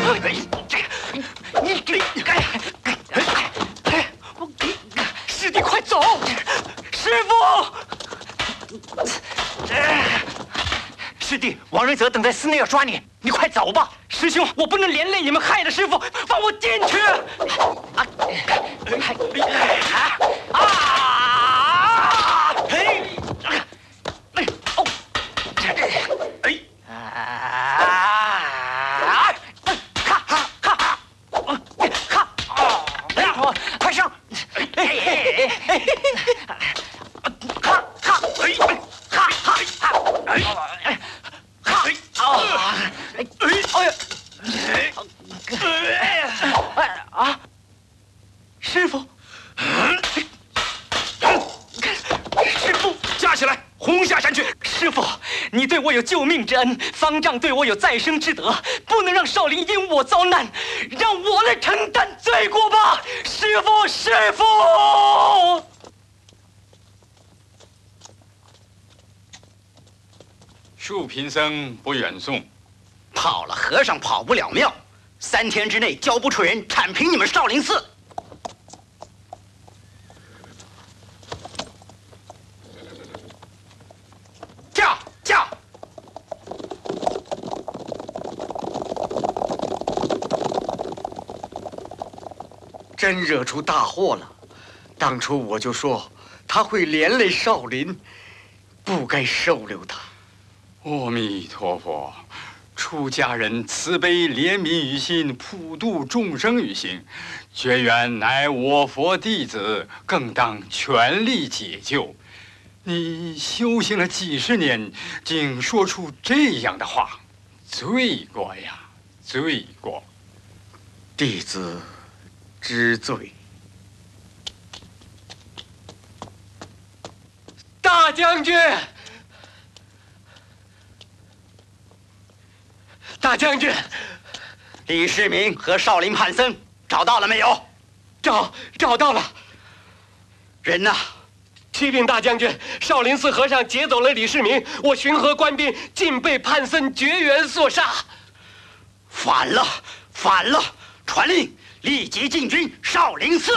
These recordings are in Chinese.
师弟，快走！师傅，师弟，王仁泽等在寺内要抓你，你快走吧！师兄，我不能连累你们害了师傅，放我进去！快上！师傅，师傅， 架起来，轰下山去！ 师傅，你对我有救命之恩，方丈对我有再生之德，不能让少林因我遭难，让我来承担罪过吧！师傅，师傅！ 恕贫僧不远送。 跑了和尚跑不了庙，3天之内交不出人，铲平你们少林寺。驾！ 真惹出大祸了。当初我就说他会连累少林，不该收留他。 阿弥陀佛，出家人慈悲怜悯于心，普度众生于心。觉远乃我佛弟子，更当全力解救。你修行了几十年，竟说出这样的话，罪过呀，罪过！ 弟子知罪。 大将军，大将军， 李世民和少林叛僧找到了没有？ 找到了。 人呢？ 启禀大将军，少林寺和尚劫走了李世民，我巡河官兵竟被叛僧绝缘所杀。 反了！传令，立即进军少林寺。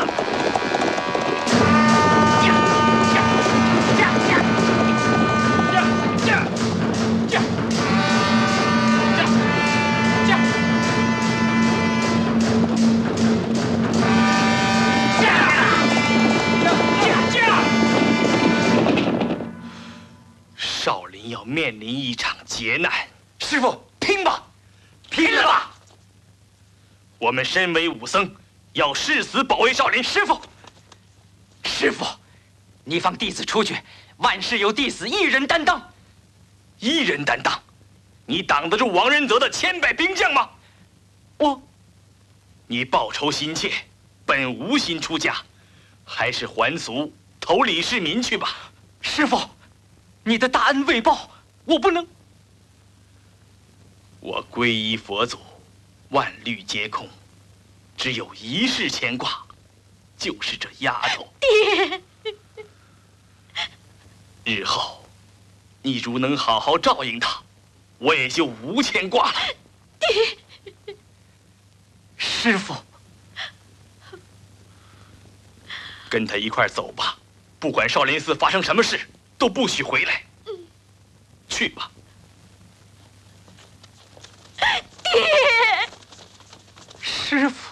少林要面临一场劫难， 师傅，拼吧！ 拼了吧！ 我们身为武僧，要誓死保卫少林。 师傅，你放弟子出去，万事由弟子一人担当。 一人担当？你挡得住王仁泽的千百兵将吗？你报仇心切，本无心出家，还是还俗投李世民去吧。 师傅，你的大恩未报，我不能。 我皈依佛祖，万虑皆空，只有一事牵挂，就是这丫头。 爹， 日后你如能好好照应她，我也就无牵挂了。 爹， 师傅， 跟他一块走吧，不管少林寺发生什么事，都不许回来。去吧。 爹， 师傅。